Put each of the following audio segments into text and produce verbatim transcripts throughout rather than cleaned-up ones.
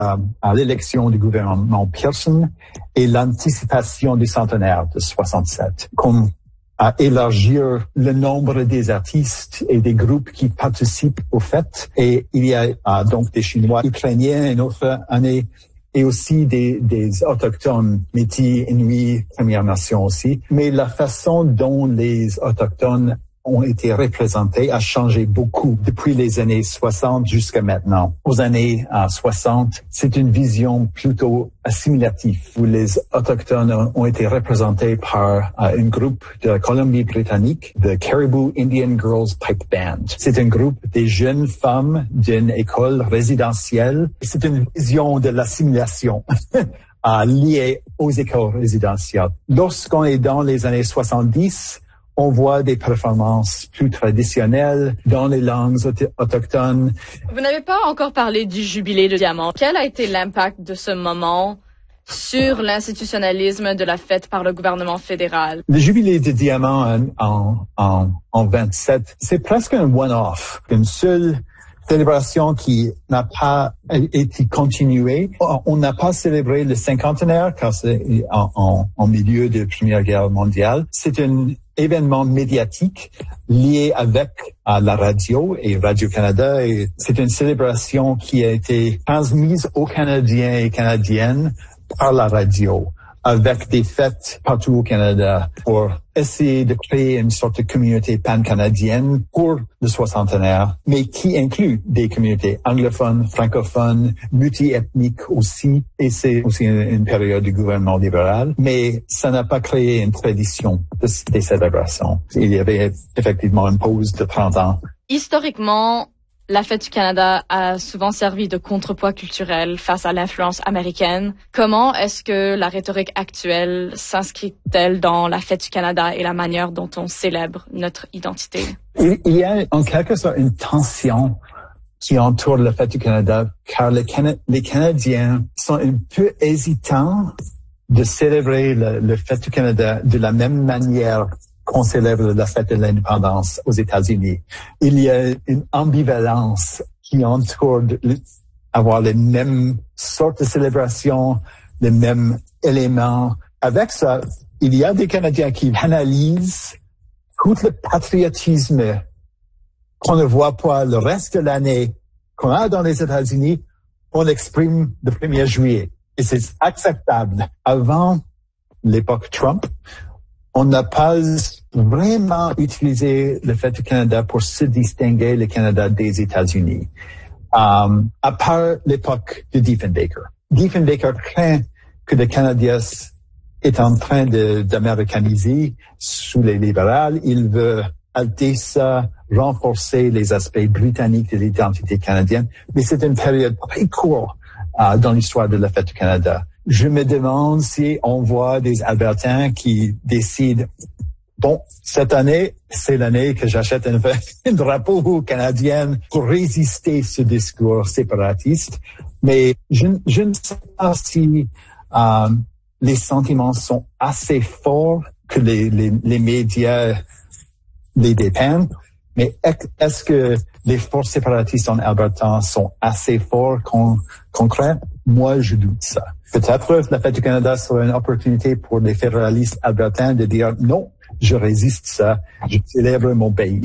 à, à l'élection du gouvernement Pearson et l'anticipation du centenaire de soixante-sept, comme à élargir le nombre des artistes et des groupes qui participent aux fêtes. Et il y a euh, donc des Chinois ukrainiens une autre année, et aussi des, des autochtones, Métis, Inuits, Premières Nations aussi. Mais la façon dont les autochtones ont été représentés a changé beaucoup depuis les années soixante jusqu'à maintenant. Aux années euh, soixante, c'est une vision plutôt assimilative où les autochtones ont été représentés par euh, un groupe de Colombie-Britannique, the Caribou Indian Girls Pipe Band. C'est un groupe des jeunes femmes d'une école résidentielle. C'est une vision de l'assimilation. euh, liée aux écoles résidentielles. Lorsqu'on est dans les années soixante-dix, on voit des performances plus traditionnelles dans les langues auto- autochtones. Vous n'avez pas encore parlé du jubilé de diamant. Quel a été l'impact de ce moment sur l'institutionnalisme de la fête par le gouvernement fédéral? Le jubilé de diamant en, en, en, en vingt-sept, c'est presque un one-off, une seule célébration qui n'a pas été continuée. On n'a pas célébré le cinquantenaire car c'est en, en, en milieu de la Première Guerre mondiale. C'est un événement médiatique lié avec à la radio et Radio-Canada. Et c'est une célébration qui a été transmise aux Canadiens et Canadiennes par la radio, avec des fêtes partout au Canada pour essayer de créer une sorte de communauté pan-canadienne pour le soixantenaire, mais qui inclut des communautés anglophones, francophones, multi-ethniques aussi, et c'est aussi une, une période du gouvernement libéral, mais ça n'a pas créé une tradition de, des célébrations. Il y avait effectivement une pause de trente ans. Historiquement, la Fête du Canada a souvent servi de contrepoids culturel face à l'influence américaine. Comment est-ce que la rhétorique actuelle s'inscrit-elle dans la Fête du Canada et la manière dont on célèbre notre identité? Il y a en quelque sorte une tension qui entoure la Fête du Canada, car les, Cana- les Canadiens sont un peu hésitants de célébrer le, le Fête du Canada de la même manière qu'on célèbre la fête de l'indépendance aux États-Unis. Il y a une ambivalence qui entoure de, avoir les mêmes sortes de célébrations, les mêmes éléments. Avec ça, il y a des Canadiens qui analysent tout le patriotisme qu'on ne voit pas le reste de l'année, qu'on a dans les États-Unis, on l'exprime le premier juillet. Et c'est acceptable. Avant l'époque Trump, on n'a pas vraiment utilisé le Fête du Canada pour se distinguer le Canada des États-Unis. Um, à part l'époque de Diefenbaker. Diefenbaker craint que le Canada est en train de, d'américaniser sous les libéraux. Il veut alter ça, renforcer les aspects britanniques de l'identité canadienne. Mais c'est une période très courte uh, dans l'histoire de la Fête du Canada. Je me demande si on voit des Albertains qui décident, bon, cette année, c'est l'année que j'achète un, un drapeau canadien pour résister à ce discours séparatiste. Mais je, je ne sais pas si euh, les sentiments sont assez forts que les, les, les médias les dépeignent. Mais est-ce que les forces séparatistes en Alberta sont assez fortes qu'on, qu'on craint? Moi, je doute ça. Peut-être la Fête du Canada sera une opportunité pour les fédéralistes albertains de dire non, je résiste ça, je célèbre mon pays.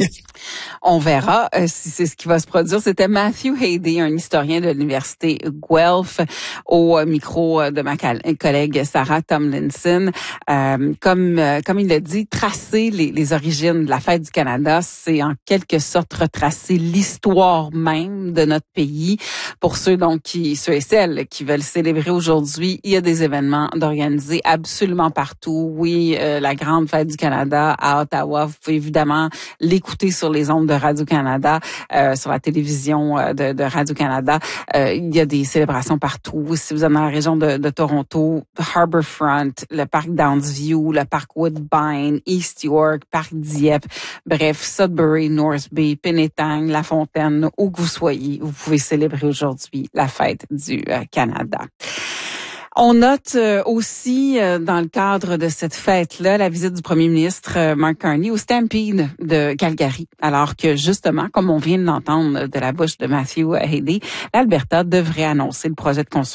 On verra euh, si c'est ce qui va se produire. C'était Matthew Hadey, un historien de l'université Guelph, au micro de ma collègue Sarah Tomlinson. Euh, comme euh, comme il l'a dit, tracer les, les origines de la Fête du Canada, c'est en quelque sorte retracer l'histoire même de notre pays. Pour ceux donc qui, ceux et celles qui veulent célébrer aujourd'hui, il y a des événements d'organiser absolument partout. Oui, euh, la grande Fête du Canada à Ottawa, vous pouvez évidemment l'écouter sur les ondes de Radio-Canada, euh, sur la télévision euh, de, de Radio-Canada. Euh, il y a des célébrations partout. Si vous êtes dans la région de, de Toronto, Harbourfront, le parc Downsview, le parc Woodbine, East York, parc Dieppe, bref, Sudbury, North Bay, Penetang, La Fontaine, où que vous soyez, vous pouvez célébrer aujourd'hui la fête du euh, Canada. On note aussi, dans le cadre de cette fête-là, la visite du premier ministre Mark Carney au Stampede de Calgary, alors que justement, comme on vient de l'entendre de la bouche de Matthew Haley, l'Alberta devrait annoncer le projet de construction